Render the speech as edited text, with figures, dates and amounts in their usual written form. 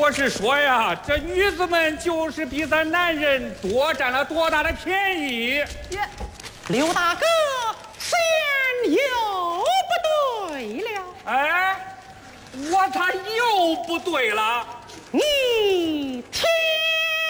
我是说呀，这女子们就是比咱男人多占了多大的便宜？ 耶，刘大哥，先又不对了。 哎，我咋又不对了？ 你听